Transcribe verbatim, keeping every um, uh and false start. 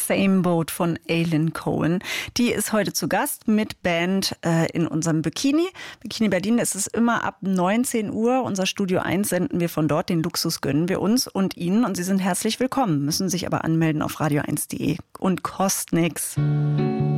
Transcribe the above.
Same Boat von Aileen Cohen. Die ist heute zu Gast mit Band äh, in unserem Bikini. Bikini Berlin ist es immer ab neunzehn Uhr. Unser Studio eins senden wir von dort. Den Luxus gönnen wir uns und Ihnen. Und Sie sind herzlich willkommen, müssen sich aber anmelden auf radio eins punkt de und kostet nix.